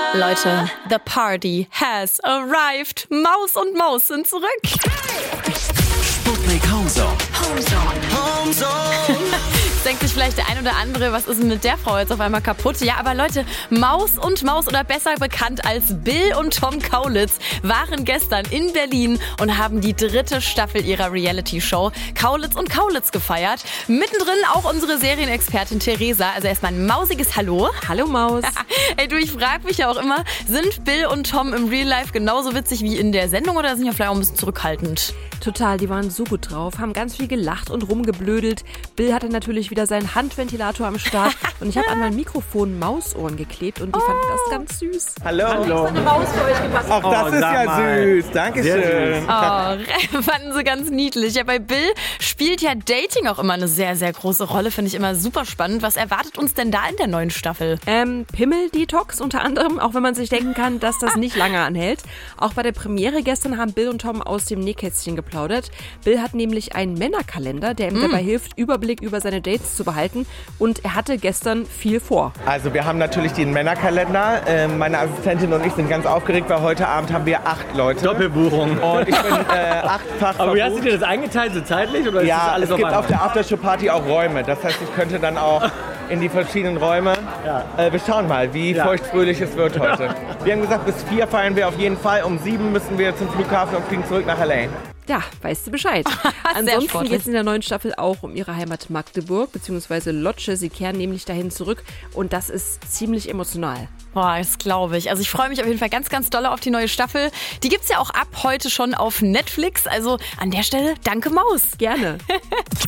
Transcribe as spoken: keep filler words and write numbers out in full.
Leute, the party has arrived. Maus und Maus sind zurück. Sputnik Homezone. Homezone. Denkt sich vielleicht der ein oder andere, was ist denn mit der Frau jetzt auf einmal kaputt? Ja, aber Leute, Maus und Maus oder besser bekannt als Bill und Tom Kaulitz waren gestern in Berlin und haben die dritte Staffel ihrer Reality-Show Kaulitz und Kaulitz gefeiert. Mittendrin auch unsere Serienexpertin Theresa. Also erstmal ein mausiges Hallo. Hallo Maus. Ey du, ich frage mich ja auch immer, sind Bill und Tom im Real Life genauso witzig wie in der Sendung oder sind die vielleicht auch ein bisschen zurückhaltend? Total, die waren so gut drauf, haben ganz viel gelacht und rumgeblödelt. Bill hatte natürlich wieder seinen Handventilator am Start und ich habe an mein Mikrofon Mausohren geklebt und die oh. fanden das ganz süß. Hallo. Hallo. Eine Maus für euch gebastelt. Ach, das oh, ist ja mal. süß. Dankeschön. Oh, fanden sie ganz niedlich. Ja, bei Bill spielt ja Dating auch immer eine sehr, sehr große Rolle. Finde ich immer super spannend. Was erwartet uns denn da in der neuen Staffel? Ähm, Pimmel-Detox unter anderem, auch wenn man sich denken kann, dass das nicht lange anhält. Auch bei der Premiere gestern haben Bill und Tom aus dem Nähkästchen geplaudert. Bill hat nämlich einen Männerkalender, der ihm mm. dabei hilft, Überblick über seine Dates zu behalten. Und er hatte gestern viel vor. Also wir haben natürlich den Männerkalender. Ähm, meine Assistentin und ich sind ganz aufgeregt, weil heute Abend haben wir acht Leute. Doppelbuchung. Und ich bin äh, achtfach Aber wie hast du verbucht. dir das eingeteilt, so zeitlich? Oder ist Ja, das alles es auf gibt einmal? auf der Aftershow-Party auch Räume. Das heißt, ich könnte dann auch in die verschiedenen Räume. Ja. Äh, wir schauen mal, wie Ja. feuchtfröhlich es wird heute. Wir haben gesagt, bis vier feiern wir auf jeden Fall. Um sieben müssen wir zum Flughafen und fliegen zurück nach L A. Ja, weißt du Bescheid. Ansonsten geht es in der neuen Staffel auch um ihre Heimat Magdeburg bzw. Lotsche. Sie kehren nämlich dahin zurück und das ist ziemlich emotional. Boah, das glaube ich. Also ich freue mich auf jeden Fall ganz, ganz doll auf die neue Staffel. Die gibt's ja auch ab heute schon auf Netflix. Also an der Stelle, danke Maus. Gerne.